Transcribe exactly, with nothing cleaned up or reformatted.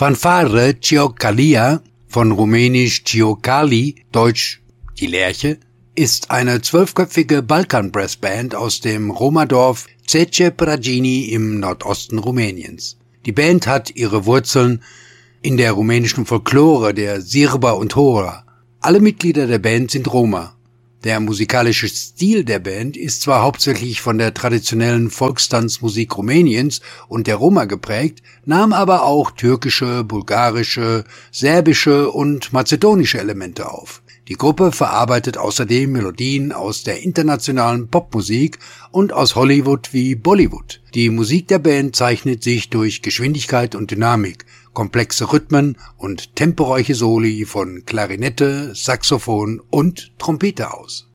Fanfare Cioccalia, von rumänisch Ciocali, deutsch die Lerche, ist eine zwölfköpfige Balkan-Brass-Band aus dem Roma-Dorf Zece Pragini im Nordosten Rumäniens. Die Band hat ihre Wurzeln in der rumänischen Folklore der Sirba und Hora. Alle Mitglieder der Band sind Roma. Der musikalische Stil der Band ist zwar hauptsächlich von der traditionellen Volkstanzmusik Rumäniens und der Roma geprägt, nahm aber auch türkische, bulgarische, serbische und mazedonische Elemente auf. Die Gruppe verarbeitet außerdem Melodien aus der internationalen Popmusik und aus Hollywood wie Bollywood. Die Musik der Band zeichnet sich durch Geschwindigkeit und Dynamik, komplexe Rhythmen und temporeiche Soli von Klarinette, Saxophon und Trompete aus.